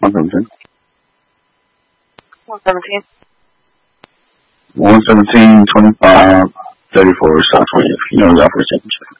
117. 117. 117, 25, 34, South 20th. You know, y'all for a second check.